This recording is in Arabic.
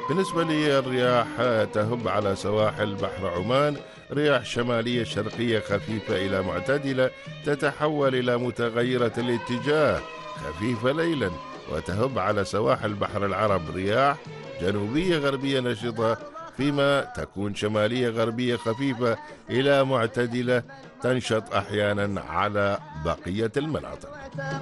بالنسبة للرياح تهب على سواحل بحر عمان، رياح شمالية شرقية خفيفة إلى معتدلة تتحول إلى متغيرة الاتجاه خفيفة ليلا، وتهب على سواحل بحر العرب رياح جنوبية غربية نشطة، فيما تكون شمالية غربية خفيفة إلى معتدلة تنشط أحيانا على بقية المناطق.